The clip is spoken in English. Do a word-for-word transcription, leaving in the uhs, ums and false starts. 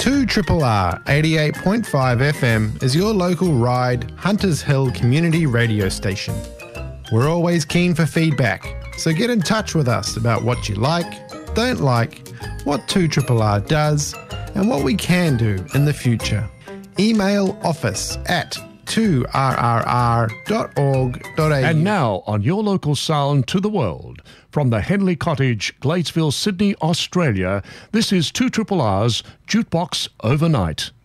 two R R R eighty-eight point five F M is your local Ryde, Hunters Hill community radio station. We're always keen for feedback, so get in touch with us about what you like, don't like, what two R R R does, and what we can do in the future. Email office at two R R R dot org dot A U. And now on your local sound to the world, from the Henley Cottage, Gladesville, Sydney, Australia, this is two R R R's Jukebox Overnight.